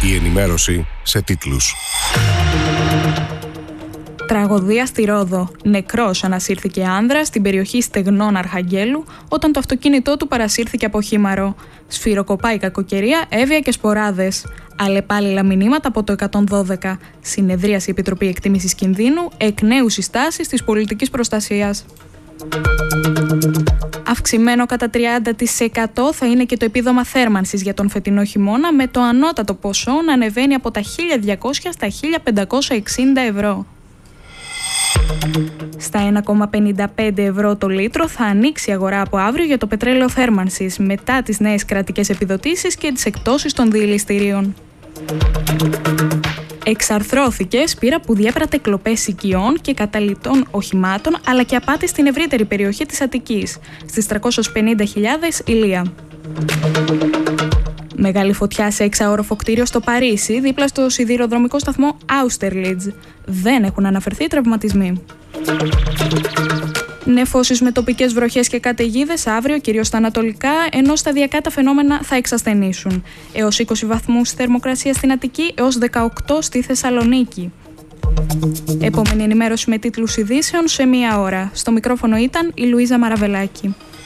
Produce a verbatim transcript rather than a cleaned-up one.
Η ενημέρωση σε τίτλους. Τραγωδία στη Ρόδο. Νεκρός ανασύρθηκε άνδρας στην περιοχή Στεγνών Αρχαγγέλου όταν το αυτοκίνητό του παρασύρθηκε από χήμαρο. Σφυροκοπάει κακοκαιρία, έβεια και σποράδες. Αλλεπάλληλα μηνύματα από το εκατόν δώδεκα. Συνεδρίασε η Επιτροπή Εκτίμησης Κινδύνου, εκ νέου συστάσεις της πολιτικής προστασίας. Αυξημένο κατά τριάντα τοις εκατό θα είναι και το επίδομα θέρμανσης για τον φετινό χειμώνα, με το ανώτατο ποσό να ανεβαίνει από τα χίλια διακόσια στα χίλια πεντακόσια εξήντα ευρώ. Στα ένα κόμμα πενήντα πέντε ευρώ το λίτρο θα ανοίξει η αγορά από αύριο για το πετρέλαιο θέρμανσης, μετά τις νέες κρατικές επιδοτήσεις και τις εκπτώσεις των διελιστηρίων. Εξαρθρώθηκε σπήρα που διέπρατε κλοπές οικειών και καταλυτών οχημάτων, αλλά και απάτη στην ευρύτερη περιοχή της Αττικής, στις τριακόσιες πενήντα χιλιάδες Ηλία. Μεγάλη φωτιά σε έξαοροφο κτίριο στο Παρίσι, δίπλα στο σιδηροδρομικό σταθμό Austerlitz. Δεν έχουν αναφερθεί τραυματισμοί. Νεφώσεις με τοπικές βροχές και καταιγίδες αύριο, κυρίως στα ανατολικά, ενώ σταδιακά τα φαινόμενα θα εξασθενήσουν. Έως είκοσι βαθμούς θερμοκρασία στην Αττική, έως δεκαοκτώ στη Θεσσαλονίκη. Επόμενη ενημέρωση με τίτλους ειδήσεων σε μία ώρα. Στο μικρόφωνο ήταν η Λουίζα Μαραβελάκη.